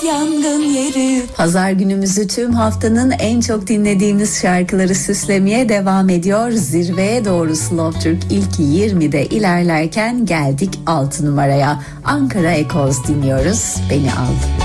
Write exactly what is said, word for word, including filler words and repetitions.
yangın yeri. Pazar günümüzü tüm haftanın en çok dinlediğimiz şarkıları süslemeye devam ediyor. Zirveye doğru Slow Türk ilk yirmide ilerlerken geldik altı numaraya. Ankara Echoes dinliyoruz. Beni Al.